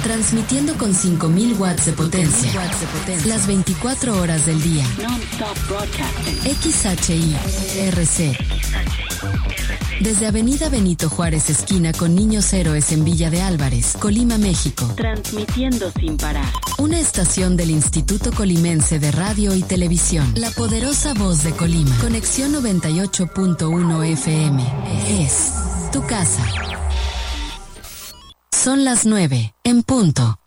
transmitiendo con 5.000 watts de potencia, las 24 horas del día. Non-stop broadcasting. XHI-RC. Desde Avenida Benito Juárez, esquina con Niños Héroes en Villa de Álvarez, Colima, México. Transmitiendo sin parar. Una estación del Instituto Colimense de Radio y Televisión. La poderosa voz de Colima. Conexión 98.1 FM. Es tu casa. Son las 9, en punto.